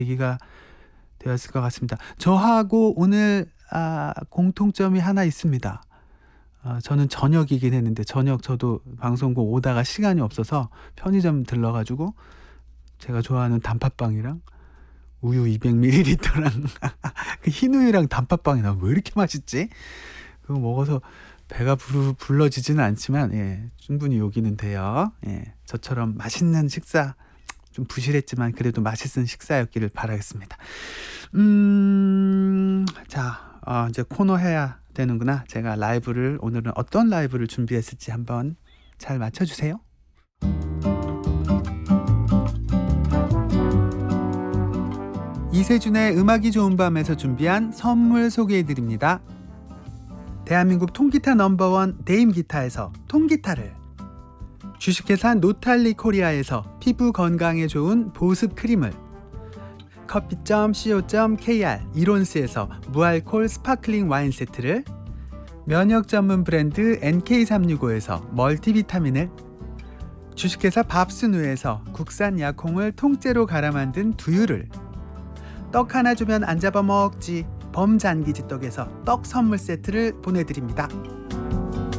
계기가 되었을 것 같습니다. 저하고 오늘 공통점이 하나 있습니다. 저는 저녁이긴 했는데 저녁 저도 방송국 오다가 시간이 없어서 편의점 들러가지고 제가 좋아하는 단팥빵이랑 우유 200ml랑 그 흰우유랑 단팥빵이 나 왜 이렇게 맛있지? 그거 먹어서 배가 불러지지는 않지만 충분히 요기는 돼요. 저처럼 맛있는 식사, 좀 부실했지만 그래도 맛있는 식사였기를 바라겠습니다. 이제 코너 해야 되는구나. 제가 오늘은 어떤 라이브를 준비했을지 한번 잘 맞춰주세요. 이세준의 음악이 좋은 밤에서 준비한 선물 소개해드립니다. 대한민국 통기타 넘버원 데임기타에서 통기타를, 주식회사 노탈리 코리아에서 피부 건강에 좋은 보습 크림을, 커피.co.kr 이론스에서 무알콜 스파클링 와인 세트를, 면역 전문 브랜드 NK365에서 멀티비타민을, 주식회사 밥순우에서 국산 약콩을 통째로 갈아 만든 두유를, 떡 하나 주면 안 잡아먹지 범잔기지 떡에서 떡 선물 세트를 보내드립니다.